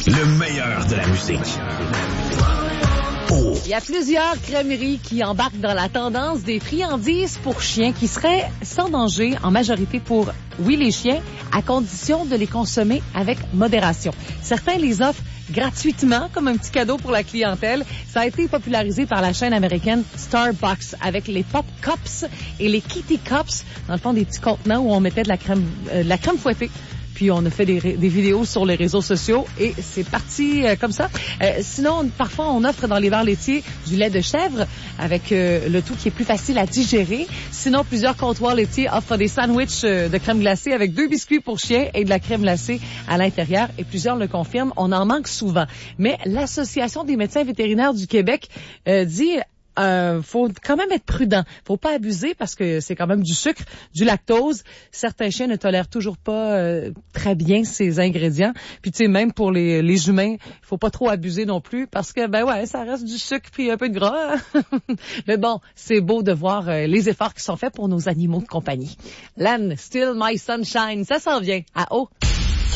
Le meilleur de la musique. Oh. Il y a plusieurs crèmeries qui embarquent dans la tendance des friandises pour chiens qui seraient sans danger, en majorité pour, oui, les chiens, à condition de les consommer avec modération. Certains les offrent gratuitement comme un petit cadeau pour la clientèle. Ça a été popularisé par la chaîne américaine Starbucks avec les Pop Cups et les Kitty Cups, dans le fond des petits contenants où on mettait de la crème fouettée. Puis on a fait des vidéos sur les réseaux sociaux et c'est parti comme ça. Sinon, parfois, on offre dans les bars laitiers du lait de chèvre avec le tout qui est plus facile à digérer. Sinon, plusieurs comptoirs laitiers offrent des sandwichs de crème glacée avec 2 biscuits pour chiens et de la crème glacée à l'intérieur. Et plusieurs le confirment, on en manque souvent. Mais l'Association des médecins vétérinaires du Québec dit... faut quand même être prudent. Faut pas abuser parce que c'est quand même du sucre, du lactose. Certains chiens ne tolèrent toujours pas très bien ces ingrédients. Puis tu sais, même pour les humains, il faut pas trop abuser non plus parce que ça reste du sucre puis un peu de gras. Mais bon, c'est beau de voir les efforts qui sont faits pour nos animaux de compagnie. Lan, Still My Sunshine, ça s'en vient à haut.